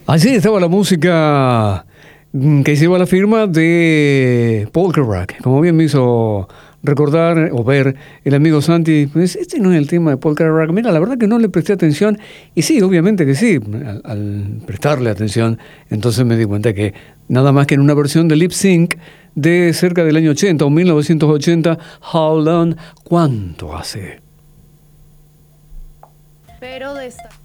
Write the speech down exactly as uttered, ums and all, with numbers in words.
Así estaba la música que lleva la firma de Polka Rock. Como bien me hizo recordar o ver el amigo Santi, pues este no es el tema de Polka Rock. Mira, la verdad que no le presté atención. Y sí, obviamente que sí, al, al prestarle atención, entonces me di cuenta que nada más que en una versión de lip sync de cerca del año ochenta o mil novecientos ochenta, How Long, ¿cuánto hace? Pero de esta...